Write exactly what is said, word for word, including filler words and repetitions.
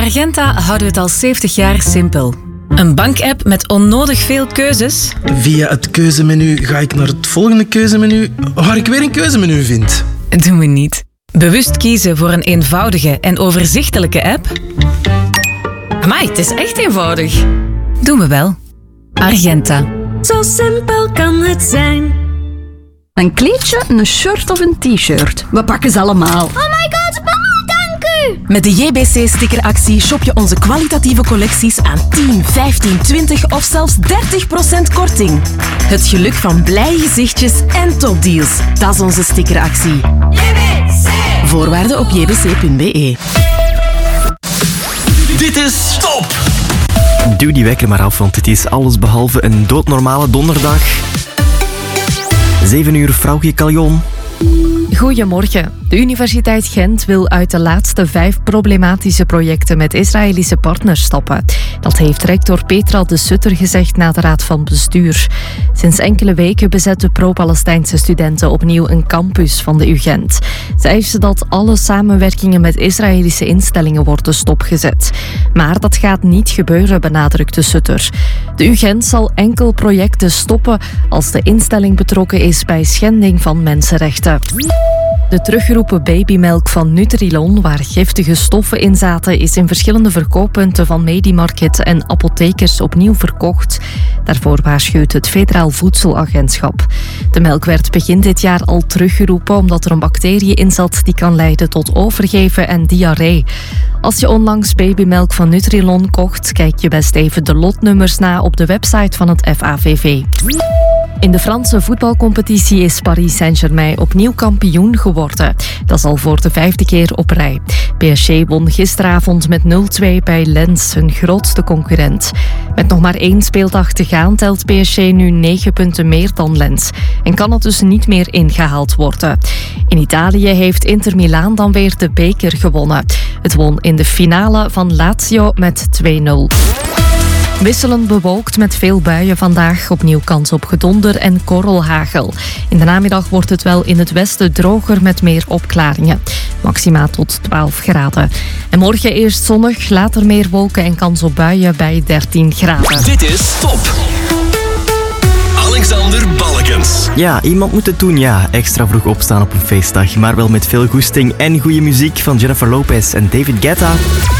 Argenta houden we het al zeventig jaar simpel. Een bankapp met onnodig veel keuzes. Via het keuzemenu ga ik naar het volgende keuzemenu, waar ik weer een keuzemenu vind. Doen we niet. Bewust kiezen voor een eenvoudige en overzichtelijke app. Amai, het is echt eenvoudig. Doen we wel. Argenta. Zo simpel kan het zijn. Een kleedje, een shirt of een t-shirt. We pakken ze allemaal. Oh my god, mama, dank u! Met de J B C-stickeractie shop je onze kwalitatieve collecties aan tien, vijftien, twintig of zelfs dertig procent korting. Het geluk van blije gezichtjes en topdeals. Dat is onze stickeractie. J B C! Voorwaarden op j b c punt b e. Dit is Top! Duw die wekker maar af, want het is alles behalve een doodnormale donderdag. zeven uur, Frauke Caljon. Goedemorgen. De Universiteit Gent wil uit de laatste vijf problematische projecten met Israëlische partners stappen. Dat heeft rector Petra de Sutter gezegd na de Raad van Bestuur. Sinds enkele weken bezetten pro-Palestijnse studenten opnieuw een campus van de U Gent. Ze eisen dat alle samenwerkingen met Israëlische instellingen worden stopgezet. Maar dat gaat niet gebeuren, benadrukt de Sutter. De U Gent zal enkel projecten stoppen als de instelling betrokken is bij schending van mensenrechten. De teruggeroepen babymelk van Nutrilon, waar giftige stoffen in zaten, is in verschillende verkooppunten van Medimarket en apothekers opnieuw verkocht. Daarvoor waarschuwt het Federaal Voedselagentschap. De melk werd begin dit jaar al teruggeroepen omdat er een bacterie in zat die kan leiden tot overgeven en diarree. Als je onlangs babymelk van Nutrilon kocht, kijk je best even de lotnummers na op de website van het F A V V. In de Franse voetbalcompetitie is Paris Saint-Germain opnieuw kampioen geworden. Dat is al voor de vijfde keer op rij. P S G won gisteravond met nul twee bij Lens, hun grootste concurrent. Met nog maar één speeldag te gaan telt P S G nu negen punten meer dan Lens. En kan het dus niet meer ingehaald worden. In Italië heeft Inter Milaan dan weer de beker gewonnen. Het won in de finale van Lazio met twee nul. Wisselend bewolkt met veel buien vandaag. Opnieuw kans op gedonder en korrelhagel. In de namiddag wordt het wel in het westen droger met meer opklaringen. Maxima tot twaalf graden. En morgen eerst zonnig, later meer wolken en kans op buien bij dertien graden. Dit is Top! Alexander Balkens. Ja, iemand moet het doen, ja. Extra vroeg opstaan op een feestdag, maar wel met veel goesting en goede muziek van Jennifer Lopez en David Guetta.